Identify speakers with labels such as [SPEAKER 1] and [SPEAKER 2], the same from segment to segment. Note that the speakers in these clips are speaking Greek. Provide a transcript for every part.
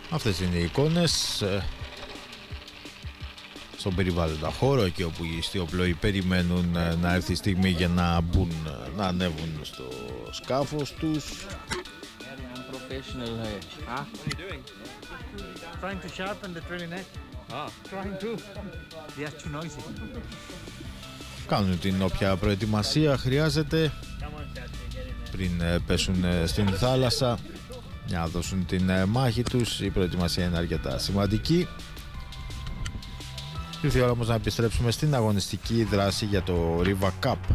[SPEAKER 1] Αυτές είναι οι εικόνες στον περιβάλλοντα χώρο, εκεί όπου οι ιστιοπλοοί περιμένουν να έρθει η στιγμή για να μπουν, να ανέβουν στο σκάφος τους.
[SPEAKER 2] Trying to sharpen the drilling edge. Trying to. Yeah, too noisy.
[SPEAKER 1] Κάνουν την όποια προετοιμασία χρειάζεται πριν πέσουν στην θάλασσα για να δώσουν την μάχη τους. Η προετοιμασία είναι αρκετά σημαντική. Ήρθε η ώρα όμως να επιστρέψουμε στην αγωνιστική δράση για το Riva Cup.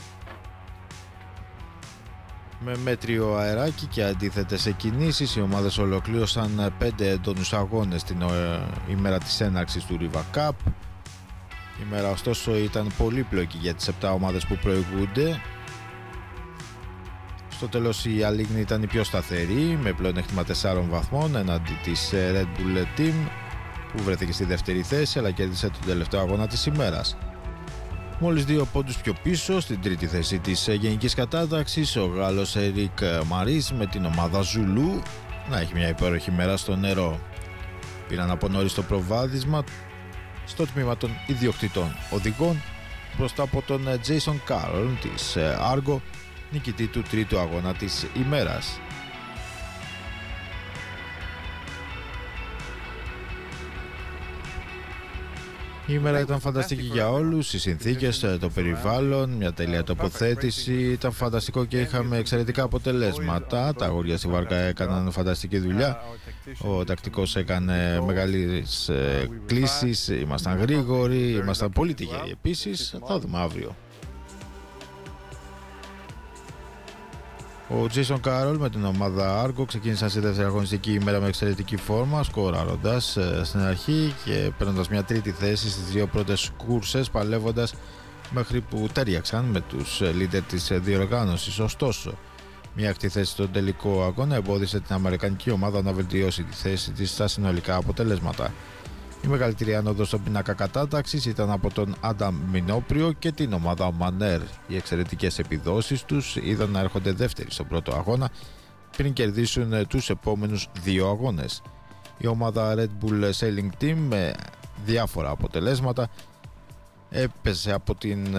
[SPEAKER 1] Με μέτριο αεράκι και αντίθετες κινήσεις, οι ομάδες ολοκλήρωσαν 5 έντονους αγώνες την ημέρα της έναρξης του Riva Cup. Η μέρα ωστόσο ήταν πολύπλοκη για τις 7 ομάδες που προηγούνται. Στο τέλος η Alingni ήταν η πιο σταθερή, με πλεονέκτημα 4 βαθμών εναντί της Red Bull Team, που βρέθηκε στη δεύτερη θέση αλλά κέρδισε τον τελευταίο αγώνα της ημέρας. Μόλις 2 πόντους πιο πίσω, στην τρίτη θέση της γενικής κατάταξης, ο Γάλλος Ερικ Μαρίς με την ομάδα Ζουλού να έχει μια υπέροχη μέρα στο νερό. Πήραν από νωρίς το προβάδισμα στο τμήμα των ιδιοκτητών οδηγών μπροστά από τον Jason Carroll της Argo, νικητή του τρίτου αγώνα της ημέρας. Η ημέρα ήταν φανταστική για όλους, οι συνθήκες, το περιβάλλον, μια τέλεια τοποθέτηση, ήταν φανταστικό και είχαμε εξαιρετικά αποτελέσματα. Τα αγόρια στη βάρκα έκαναν φανταστική δουλειά, ο τακτικός έκανε μεγάλες κλήσεις, ήμασταν γρήγοροι, ήμασταν πολύ τυχεροί επίσης, θα δούμε αύριο. Ο Jason Carroll με την ομάδα Argo ξεκίνησαν στη δεύτερη αγωνιστική ημέρα με εξαιρετική φόρμα, σκοράροντας στην αρχή και παίρνοντας μια τρίτη θέση στις 2 πρώτες κούρσες, παλεύοντας μέχρι που τέριαξαν με τους leader της διοργάνωσης. Ωστόσο, μια ακτή θέση στον τελικό αγώνα εμπόδισε την αμερικανική ομάδα να βελτιώσει τη θέση της στα συνολικά αποτελέσματα. Η μεγαλύτερη άνοδος στον πίνακα κατάταξης ήταν από τον Άνταμ Μινόπριο και την ομάδα Manner. Οι εξαιρετικές επιδόσεις τους είδαν να έρχονται δεύτεροι στον πρώτο αγώνα πριν κερδίσουν τους επόμενους 2 αγώνες. Η ομάδα Red Bull Sailing Team με διάφορα αποτελέσματα έπεσε από την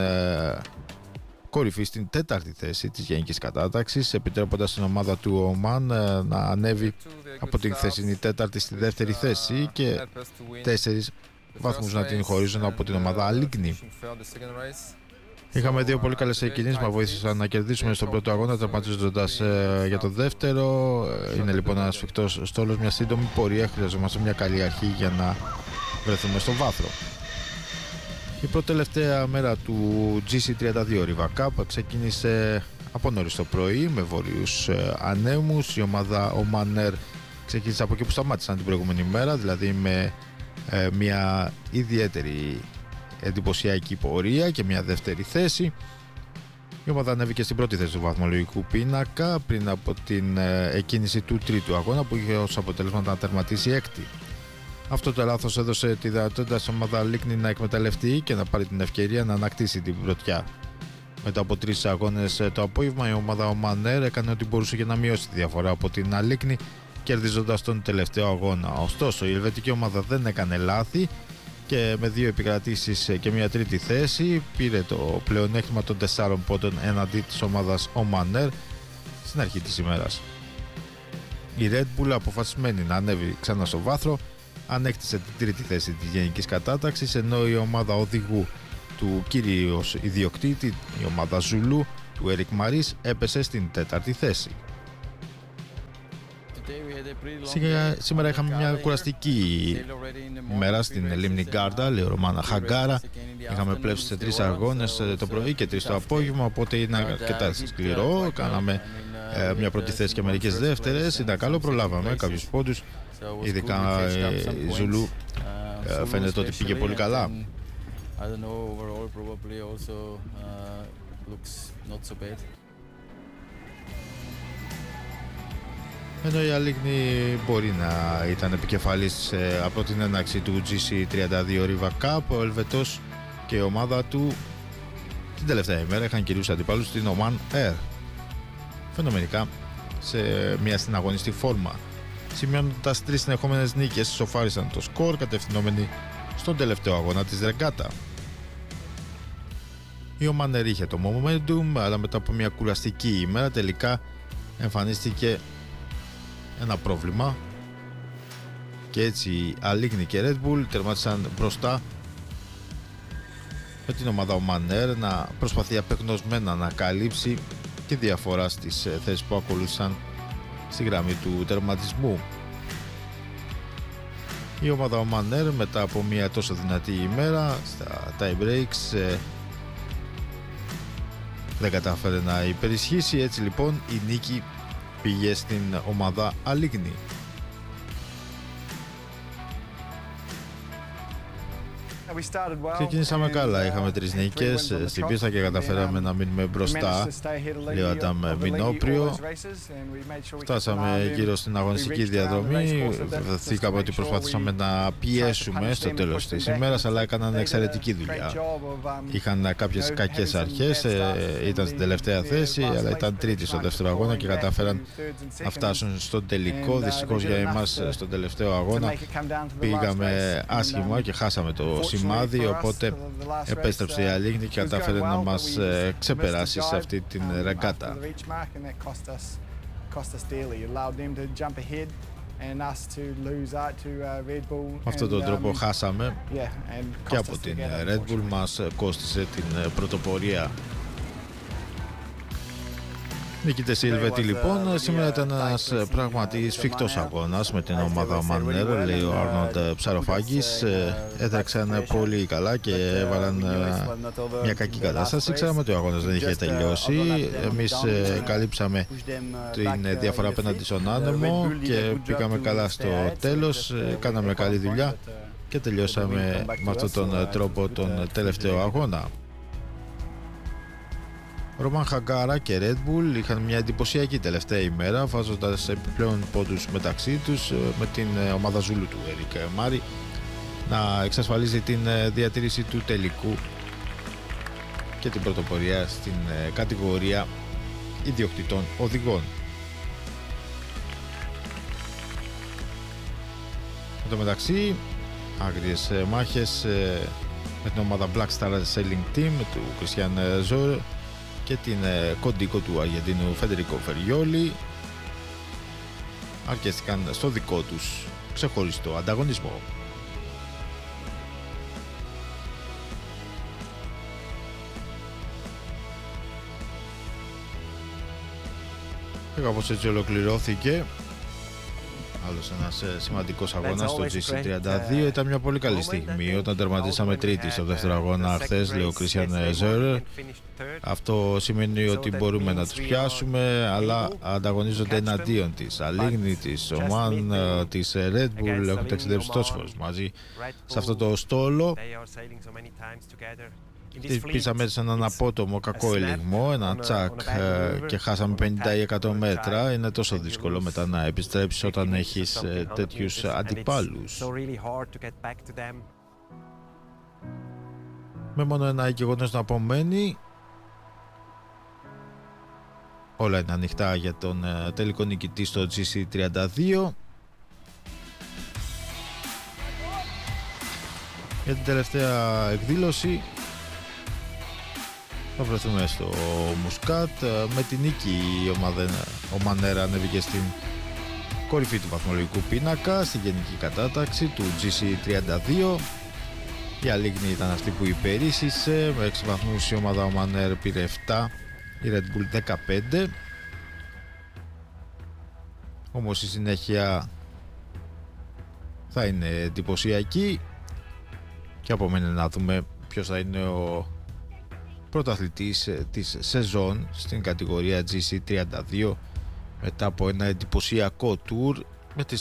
[SPEAKER 1] κορυφή στην τέταρτη θέση της γενικής κατάταξης, επιτρέποντας την ομάδα του Oman να ανέβει από την χθεσινή τέταρτη στη δεύτερη θέση και 4 βαθμούς να την χωρίζουν από την ομάδα Alingni. Είχαμε 2 πολύ καλές κινήσεις που βοήθησαν να κερδίσουμε στον πρώτο αγώνα, τερματίζοντας για το δεύτερο. Είναι λοιπόν ένας σφιχτός στόλος, μια σύντομη πορεία. Χρειαζόμαστε μια καλή αρχή για να βρεθούμε στο βάθρο. Η πρώτη τελευταία μέρα του GC32 Riva Cup ξεκίνησε από νωρίς το πρωί με βόρειους ανέμους. Η ομάδα Oman ξεκίνησε από εκεί που σταμάτησαν την προηγούμενη μέρα, δηλαδή με μια ιδιαίτερη εντυπωσιακή πορεία και μια δεύτερη θέση. Η ομάδα ανέβηκε στην πρώτη θέση του βαθμολογικού πίνακα πριν από την εκκίνηση του τρίτου αγώνα, που είχε ως αποτέλεσμα να τερματίσει έκτη. Αυτό το λάθος έδωσε τη δυνατότητα στην ομάδα Alingni να εκμεταλλευτεί και να πάρει την ευκαιρία να ανακτήσει την πρωτιά. Μετά από 3 αγώνες το απόγευμα, η ομάδα Oman έκανε ό,τι μπορούσε για να μειώσει τη διαφορά από την Alingni, κερδίζοντας τον τελευταίο αγώνα. Ωστόσο, η ελβετική ομάδα δεν έκανε λάθη και με 2 επικρατήσεις και μια τρίτη θέση πήρε το πλεονέκτημα των 4 πόντων εναντί της ομάδας Oman στην αρχή της ημέρας. Η Red Bull, αποφασισμένη να ανέβει ξανά στο βάθρο, ανέκτησε την τρίτη θέση της γενικής κατάταξης, ενώ η ομάδα οδηγού του κυρίως ιδιοκτήτη, η ομάδα Ζουλού του Ερικ Μαρίς, έπεσε στην τέταρτη θέση. Σήμερα είχαμε μια κουραστική μέρα στην λίμνη Γκάρντα, λέει ο Ρωμάνα Χαγκάρα. Είχαμε πλέψει σε 3 αγώνες το πρωί και 3 το απόγευμα, οπότε είναι αρκετά σκληρό. Κάναμε μια πρώτη θέση και μερικές δεύτερες. Ήταν καλό, προλάβαμε κάποιους πόντους. Ειδικά η Ζουλού φαίνεται ότι πήγε πολύ καλά. Ενώ η Alingni μπορεί να ήταν επικεφαλής από την έναρξη του GC32 Riva Cup, ο Ελβετός και η ομάδα του την τελευταία ημέρα είχαν κυρίους αντιπάλους στην Oman Air. Φαινομενικά σε μια συναγωνιστή φόρμα. σημειώνοντας 3 συνεχόμενες νίκες, σοφάρισαν το σκορ κατευθυνόμενοι στον τελευταίο αγώνα της ρεγκάτα. Η Omaner είχε το momentum, αλλά μετά από μια κουραστική ημέρα τελικά εμφανίστηκε ένα πρόβλημα και έτσι Alingni και Red Bull τερμάτισαν μπροστά, με την ομάδα Omaner να προσπαθεί απεγνωσμένα να καλύψει τη διαφορά στις θέσεις που ακολούθησαν στη γραμμή του τερματισμού. Η ομάδα Omaner μετά από μια τόσο δυνατή ημέρα στα tie breaks δεν κατάφερε να υπερισχύσει, έτσι λοιπόν η νίκη πήγε στην ομάδα Alingni. Ξεκινήσαμε καλά, είχαμε 3 νίκες στην πίστα και καταφέραμε να μείνουμε μπροστά, λέει ο Αντάμ Μινόπριο. Φτάσαμε γύρω στην αγωνιστική διαδρομή, βρεθήκαμε ότι προσπαθήσαμε να πιέσουμε στο τέλος της ημέρας, αλλά έκαναν εξαιρετική δουλειά. Είχαν κάποιες κακές αρχές, ήταν στην τελευταία θέση, αλλά ήταν τρίτη στο δεύτερο αγώνα και κατάφεραν να φτάσουν στον τελικό. Δυστυχώς για εμάς στον τελευταίο αγώνα πήγαμε άσχημα και χάσαμε το σημάδι, οπότε επέστρεψε η Alingni και κατάφερε να μας ξεπεράσει σε αυτή την ρεγκάτα. Με αυτόν τον τρόπο χάσαμε και από την Red Bull, μας κόστισε την πρωτοπορία. Νικήτες η Ελβετοί λοιπόν. Σήμερα ήταν ένας πραγματι σφιχτός αγώνας με την ομάδα Omaner, λέει ο Άρνοντ Ψαροφάκης. Έτρεξαν πολύ καλά και έβαλαν μια κακή κατάσταση. Ξέραμε ότι ο αγώνας δεν είχε τελειώσει. Εμείς καλύψαμε την διαφορά απέναντι στον άνεμο και πήγαμε καλά στο τέλος. Κάναμε καλή δουλειά και τελειώσαμε με αυτόν τον τρόπο τον τελευταίο αγώνα. Romain Hagara και Red Bull είχαν μια εντυπωσιακή τελευταία ημέρα, βάζοντας επιπλέον πόντους μεταξύ τους, με την ομάδα Ζούλου του Eric Mari να εξασφαλίζει την διατήρηση του τελικού και την πρωτοπορία στην κατηγορία ιδιοκτητών οδηγών. Εν τω μεταξύ, άγριες μάχες με την ομάδα Black Star Sailing Team του Christian Zohr και την κοντίκο του Αργεντίνου Φεντερίκο Φεριόλι αρκέστηκαν στο δικό τους ξεχωριστό ανταγωνισμό. Και κάπως έτσι ολοκληρώθηκε άλλος ένας σημαντικός αγώνας στο GC32. Ήταν μια πολύ καλή στιγμή όταν τερματίσαμε τρίτη στο δεύτερο αγώνα χθες, λέει ο Christian Zohr. Αυτό σημαίνει ότι μπορούμε να τους πιάσουμε, αλλά ανταγωνίζονται εναντίον της Alingni, της Oman, της Red Bull. Έχουν ταξιδέψει τόσες φορές μαζί σε αυτό το στόλο. Πήσαμε σε έναν απότομο κακό ελιγμό, ένα τσακ, και χάσαμε 50 ή 100 μέτρα. Είναι τόσο δύσκολο μετά να επιστρέψεις όταν έχεις τέτοιους αντιπάλους. Με μόνο ένα γεγονός να απομένει, όλα είναι ανοιχτά για τον τελικό νικητή στο GC32. Για την τελευταία εκδήλωση θα βρεθούμε στο Μουσκάτ. Με την νίκη η Omaner ανέβηκε στην κορυφή του βαθμολογικού πίνακα, στη γενική κατάταξη του GC32. Η Alingni ήταν αυτή που υπερίσχυσε, με 6 βαθμούς η ομάδα Omaner πήρε 7, η Red Bull 15. Όμως η συνέχεια θα είναι εντυπωσιακή και απομένει να δούμε ποιος θα είναι ο πρωταθλητής της σεζόν στην κατηγορία GC32 μετά από ένα εντυπωσιακό tour με τις